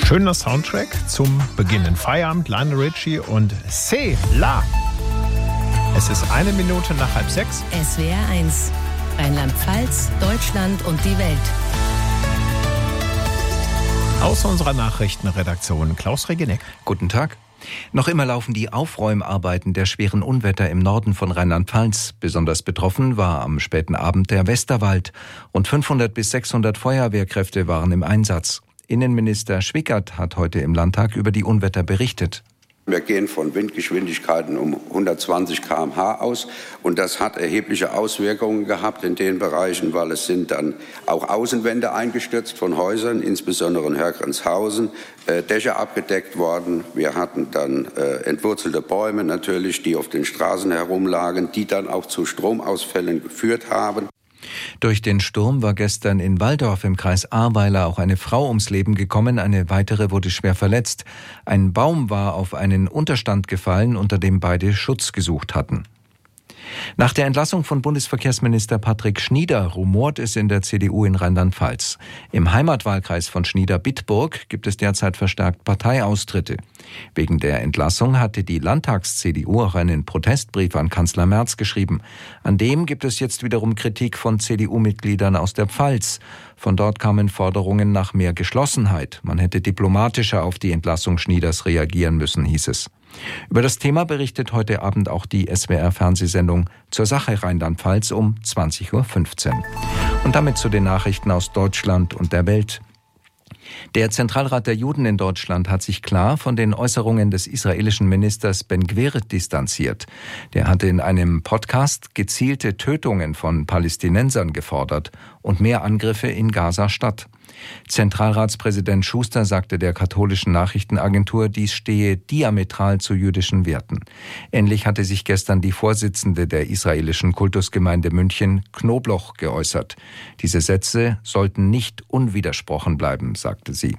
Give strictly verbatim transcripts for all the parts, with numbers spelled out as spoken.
Schöner Soundtrack zum Beginn in Feierabend. Lionel Richie und C'est la. Es ist eine Minute nach halb sechs. S W R eins. Rheinland-Pfalz, Deutschland und die Welt. Aus unserer Nachrichtenredaktion Klaus Regeneck. Guten Tag. Noch immer laufen die Aufräumarbeiten der schweren Unwetter im Norden von Rheinland-Pfalz. Besonders betroffen war am späten Abend der Westerwald. Rund fünfhundert bis sechshundert Feuerwehrkräfte waren im Einsatz. Innenminister Schwickert hat heute im Landtag über die Unwetter berichtet. Wir gehen von Windgeschwindigkeiten um hundertzwanzig Kilometer pro Stunde aus und das hat erhebliche Auswirkungen gehabt in den Bereichen, weil es sind dann auch Außenwände eingestürzt von Häusern, insbesondere in Hörgrenzhausen, äh, Dächer abgedeckt worden. Wir hatten dann äh, entwurzelte Bäume natürlich, die auf den Straßen herumlagen, die dann auch zu Stromausfällen geführt haben. Durch den Sturm war gestern in Walldorf im Kreis Ahrweiler auch eine Frau ums Leben gekommen, eine weitere wurde schwer verletzt. Ein Baum war auf einen Unterstand gefallen, unter dem beide Schutz gesucht hatten. Nach der Entlassung von Bundesverkehrsminister Patrick Schnieder rumort es in der C D U in Rheinland-Pfalz. Im Heimatwahlkreis von Schnieder-Bitburg gibt es derzeit verstärkt Parteiaustritte. Wegen der Entlassung hatte die Landtags-C D U auch einen Protestbrief an Kanzler Merz geschrieben. An dem gibt es jetzt wiederum Kritik von C D U-Mitgliedern aus der Pfalz. Von dort kamen Forderungen nach mehr Geschlossenheit. Man hätte diplomatischer auf die Entlassung Schnieders reagieren müssen, hieß es. Über das Thema berichtet heute Abend auch die S W R-Fernsehsendung Zur Sache Rheinland-Pfalz um zwanzig Uhr fünfzehn. Und damit zu den Nachrichten aus Deutschland und der Welt. Der Zentralrat der Juden in Deutschland hat sich klar von den Äußerungen des israelischen Ministers Ben-Gvir distanziert. Der hatte in einem Podcast gezielte Tötungen von Palästinensern gefordert und mehr Angriffe in Gaza-Stadt. Zentralratspräsident Schuster sagte der katholischen Nachrichtenagentur, dies stehe diametral zu jüdischen Werten. Ähnlich hatte sich gestern die Vorsitzende der israelischen Kultusgemeinde München, Knobloch, geäußert. Diese Sätze sollten nicht unwidersprochen bleiben, sagte sie.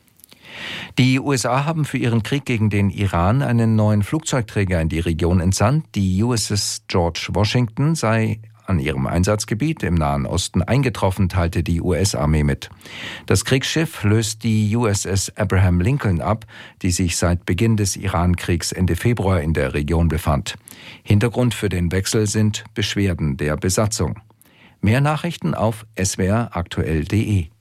Die U S A haben für ihren Krieg gegen den Iran einen neuen Flugzeugträger in die Region entsandt. Die U S S George Washington sei an ihrem Einsatzgebiet im Nahen Osten eingetroffen, teilte die U S-Armee mit. Das Kriegsschiff löst die U S S Abraham Lincoln ab, die sich seit Beginn des Iran-Kriegs Ende Februar in der Region befand. Hintergrund für den Wechsel sind Beschwerden der Besatzung. Mehr Nachrichten auf s w r aktuell punkt d e.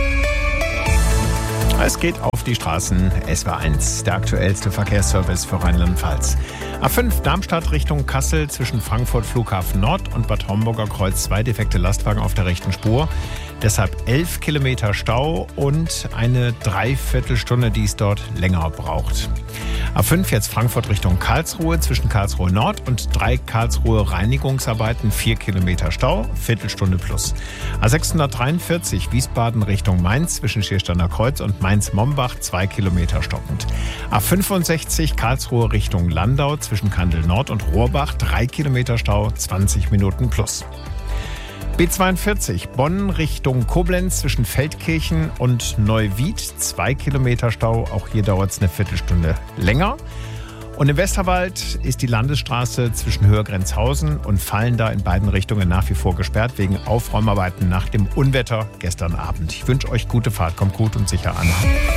Es geht auf die Straßen. S W R eins, der aktuellste Verkehrsservice für Rheinland-Pfalz. A fünf Darmstadt Richtung Kassel zwischen Frankfurt Flughafen Nord und Bad Homburger Kreuz zwei defekte Lastwagen auf der rechten Spur. Deshalb elf Kilometer Stau und eine Dreiviertelstunde, die es dort länger braucht. A fünf jetzt Frankfurt Richtung Karlsruhe zwischen Karlsruhe Nord und drei Karlsruhe Reinigungsarbeiten, vier Kilometer Stau, Viertelstunde plus. A sechshundertdreiundvierzig Wiesbaden Richtung Mainz zwischen Schiersteiner Kreuz und Mainz-Mombach, zwei Kilometer stockend. A fünfundsechzig Karlsruhe Richtung Landau zwischen Kandel Nord und Rohrbach, drei Kilometer Stau, zwanzig Minuten plus. B zweiundvierzig Bonn Richtung Koblenz zwischen Feldkirchen und Neuwied, zwei Kilometer Stau, auch hier dauert es eine Viertelstunde länger. Und im Westerwald ist die Landesstraße zwischen Höhergrenzhausen und Fallenda in beiden Richtungen nach wie vor gesperrt wegen Aufräumarbeiten nach dem Unwetter gestern Abend. Ich wünsche euch gute Fahrt, kommt gut und sicher an.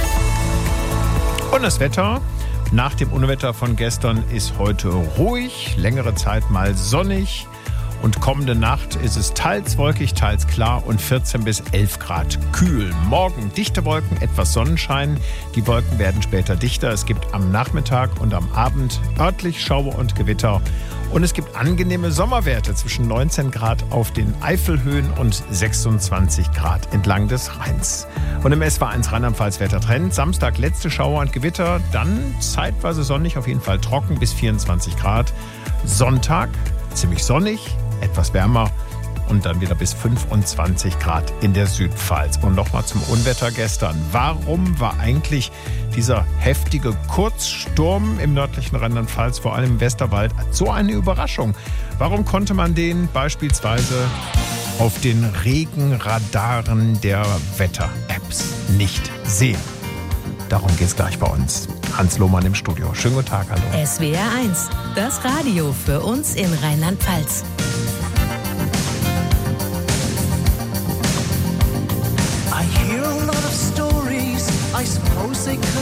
Und das Wetter nach dem Unwetter von gestern ist heute ruhig, längere Zeit mal sonnig. Und kommende Nacht ist es teils wolkig, teils klar und vierzehn bis elf Grad kühl. Morgen dichte Wolken, etwas Sonnenschein. Die Wolken werden später dichter. Es gibt am Nachmittag und am Abend örtlich Schauer und Gewitter. Und es gibt angenehme Sommerwerte zwischen neunzehn Grad auf den Eifelhöhen und sechsundzwanzig Grad entlang des Rheins. Und im S W R eins Rheinland-Pfalz Wettertrend. Samstag letzte Schauer und Gewitter, dann zeitweise sonnig, auf jeden Fall trocken bis vierundzwanzig Grad. Sonntag ziemlich sonnig, etwas wärmer und dann wieder bis fünfundzwanzig Grad in der Südpfalz. Und nochmal zum Unwetter gestern. Warum war eigentlich dieser heftige Kurzsturm im nördlichen Rheinland-Pfalz, vor allem im Westerwald, so eine Überraschung? Warum konnte man den beispielsweise auf den Regenradaren der Wetter-Apps nicht sehen? Darum geht es gleich bei uns. Hans Lohmann im Studio. Schönen guten Tag, hallo. S W R eins, das Radio für uns in Rheinland-Pfalz. I hear a lot of stories, I suppose they could